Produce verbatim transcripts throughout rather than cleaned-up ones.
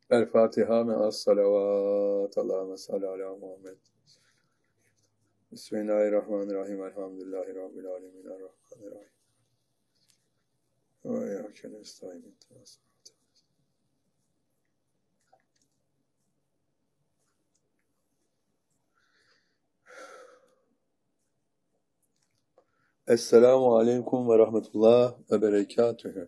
El Fatiha me'as salavat. Allahümme salli ala Muhammed. Bismillahirrahmanirrahim. Elhamdülillahi Rabbil alemin. Errahmanirrahim. Ve iyyâke nestaîn. Esselamu aleyküm ve rahmetullah ve berekatühü.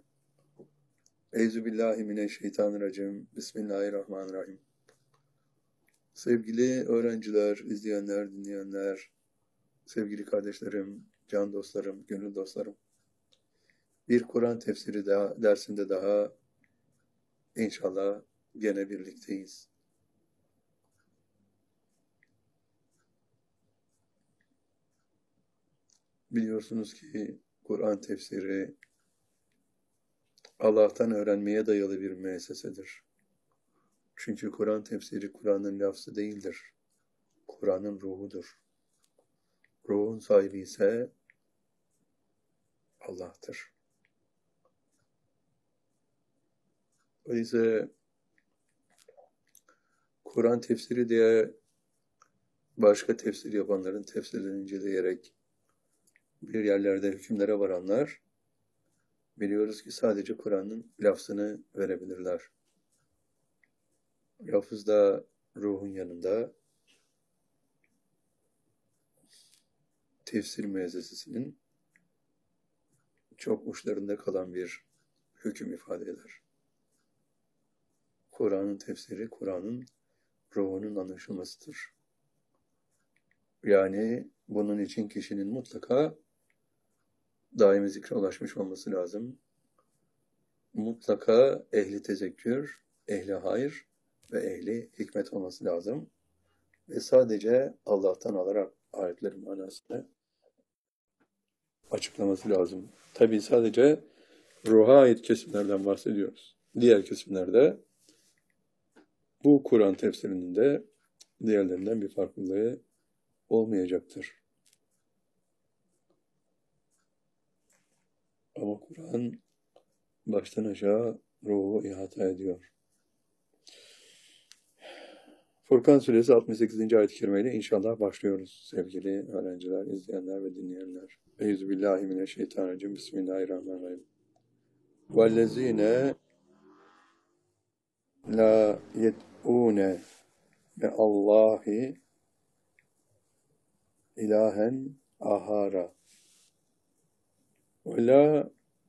Euzubillahimineşşeytanirracim. Bismillahirrahmanirrahim. Sevgili öğrenciler, izleyenler, dinleyenler, sevgili kardeşlerim, can dostlarım, gönül dostlarım. Bir Kur'an tefsiri daha, dersinde daha inşallah gene birlikteyiz. Biliyorsunuz ki Kur'an tefsiri Allah'tan öğrenmeye dayalı bir müessesedir. Çünkü Kur'an tefsiri Kur'an'ın lafzı değildir. Kur'an'ın ruhudur. Ruhun sahibi ise Allah'tır. Öyleyse Kur'an tefsiri diye başka tefsir yapanların tefsirlerini inceleyerek bir yerlerde hükümlere varanlar, biliyoruz ki sadece Kur'an'ın lafzını verebilirler. Lafızda ruhun yanında tefsir müessesesinin çok uçlarında kalan bir hüküm ifade eder. Kur'an'ın tefsiri, Kur'an'ın ruhunun anlaşılmasıdır. Yani bunun için kişinin mutlaka daimi zikre ulaşmış olması lazım. Mutlaka ehli tezekkür, ehli hayır ve ehli hikmet olması lazım. Ve sadece Allah'tan alarak ayetlerin manasını açıklaması lazım. Tabii sadece ruha ait kesimlerden bahsediyoruz. Diğer kesimlerde bu Kur'an tefsirinin de diğerlerinden bir farklılığı olmayacaktır. Ama Kur'an baştan aşağı ruhu ihata ediyor. Furkan Suresi altmış sekizinci ayet-i kerimeyle inşallah başlıyoruz sevgili öğrenciler, izleyenler ve dinleyenler. Euzubillahimineşşeytanirracim. Bismillahirrahmanirrahim. وَالَّذ۪ينَ لَا يَدْعُونَ مَعَ ilahen ahara ve la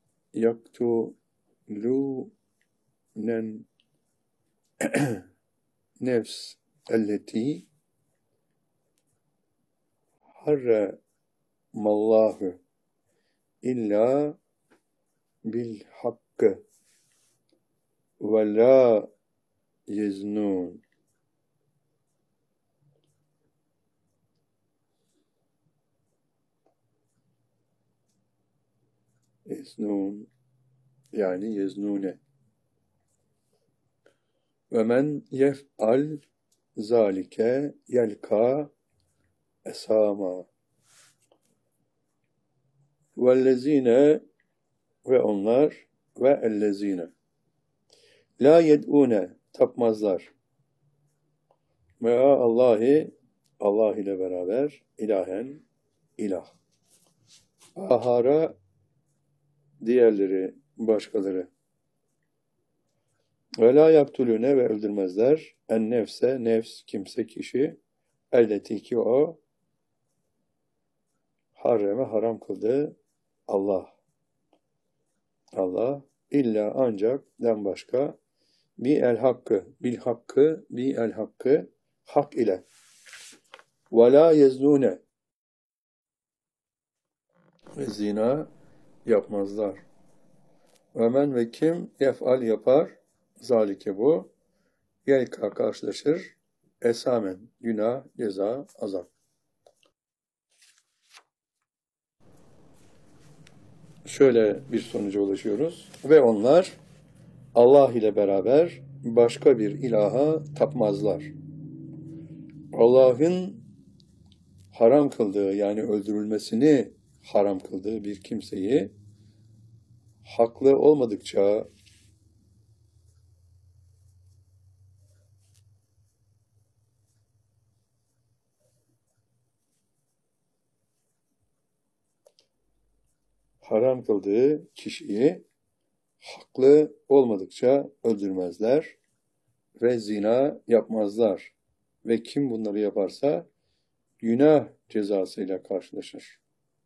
yaktulunen nefs elleti harramallahu illa bil hakkı ve la yeznun. Yeznun yani yeznune. Ve men yef'al zalike yelka esama. Vellezine ve onlar ve ellezine la yed'une tapmazlar. Ve Allahi Allah ile beraber ilahen ilah. Ahara diğerleri, başkaları. Ve la yaktulune ve öldürmezler. En nefse, nefs, kimse, kişi. Elleti ki o harreme haram kıldı Allah. Allah illa ancak den başka bi el hakkı, bil hakkı, bi el hakkı hak ile. Ve la yeznune ve zina yapmazlar. Ve men ve kim yef'al yapar zalike bu yelka karşılaşır esamen günah, ceza, azap. Şöyle bir sonuca ulaşıyoruz. Ve onlar Allah ile beraber başka bir ilaha tapmazlar. Allah'ın haram kıldığı yani öldürülmesini haram kıldığı bir kimseyi haklı olmadıkça haram kıldığı kişiyi haklı olmadıkça öldürmezler ve zina yapmazlar. Ve kim bunları yaparsa günah cezasıyla karşılaşır.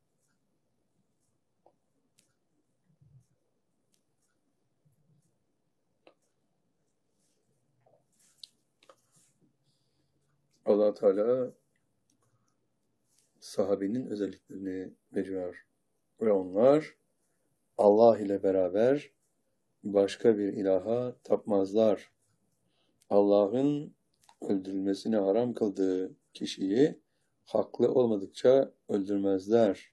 Allah Teala sahabenin özelliklerini veriyor. Ve onlar Allah ile beraber başka bir ilaha tapmazlar. Allah'ın öldürülmesini haram kıldığı kişiyi haklı olmadıkça öldürmezler.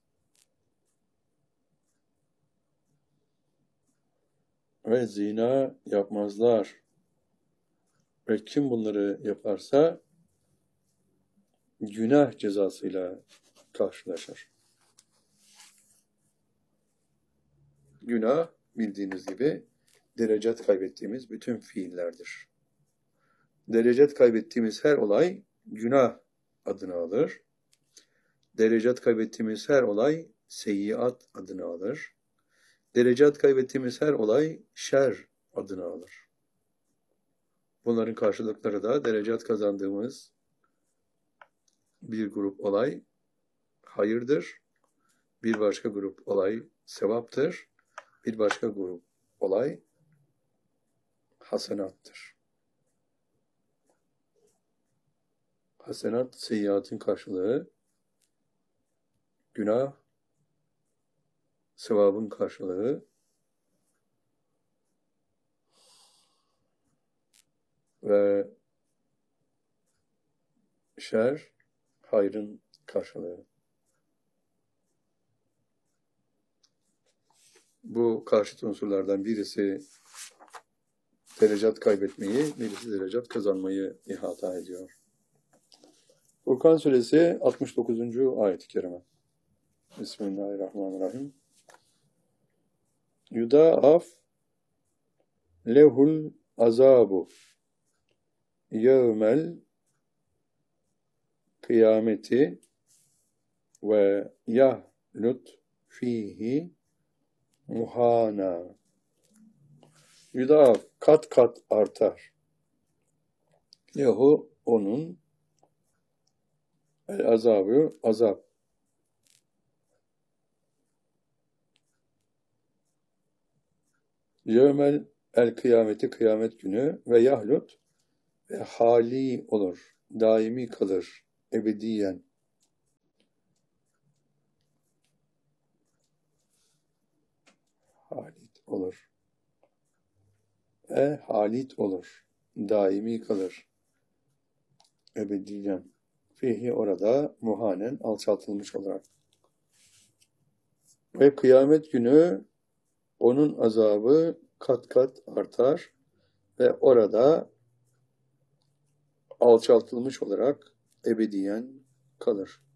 Ve zina yapmazlar. Ve kim bunları yaparsa günah cezasıyla karşılaşır. Günah bildiğiniz gibi derecat kaybettiğimiz bütün fiillerdir. Derecat kaybettiğimiz her olay günah adını alır. Derecat kaybettiğimiz her olay seyyiat adını alır. Derecat kaybettiğimiz her olay şer adını alır. Bunların karşılıkları da derecat kazandığımız bir grup olay hayırdır. Bir başka grup olay sevaptır. Bir başka grup olay hasenattır. Hasenat, seyyiatın karşılığı, günah, sevabın karşılığı ve şer, hayrın karşılığı. Bu karşıt unsurlardan birisi derecat kaybetmeyi, birisi derecat kazanmayı ihata ediyor. Furkan Suresi altmış dokuzuncu ayet-i kerime. Bismillahirrahmanirrahim. Yudaaf lehul azabu yevmel kıyameti ve yahlut fihi muhana. Yudaaf kat kat artar. Lehu onun el azabı azap. Yevmel el kıyameti kıyamet günü ve yahlut ve hali olur. Daimi kalır. Ebediyen. Halit olur. E halit olur. Daimi kalır. Ebediyen. Fihi orada muhanen alçaltılmış olarak. Ve kıyamet günü onun azabı kat kat artar ve orada alçaltılmış olarak ebediyen kalır.